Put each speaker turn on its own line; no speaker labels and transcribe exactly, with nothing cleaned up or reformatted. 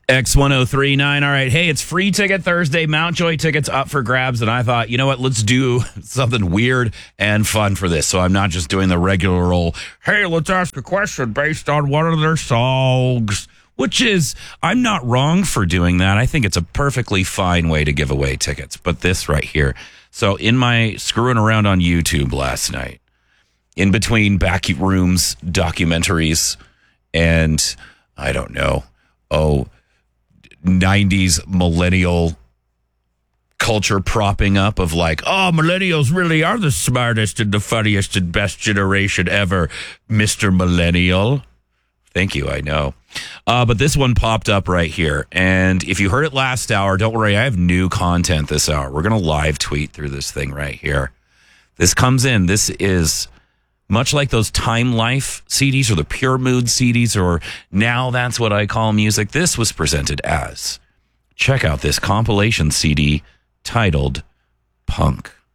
X one oh three point nine. All right. Hey, it's Free Ticket Thursday. Mountjoy tickets up for grabs. And I thought, you know what? Let's do something weird and fun for this. So I'm not just doing the regular old, hey, let's ask a question based on one of their songs, which is, I'm not wrong for doing that. I think it's a perfectly fine way to give away tickets. But this right here. So in my screwing around on YouTube last night, in between back rooms, documentaries, and I don't know, oh, nineties millennial culture propping up of like, oh, millennials really are the smartest and the funniest and best generation ever, Mister Millennial. Thank you, I know. Uh, but this one popped up right here. And if you heard it last hour, don't worry, I have new content this hour. We're going to live tweet through this thing right here. This comes in. This is much like those Time Life C Ds or the Pure Mood C Ds or Now That's What I Call Music. This was presented as, check out this compilation C D titled Punk.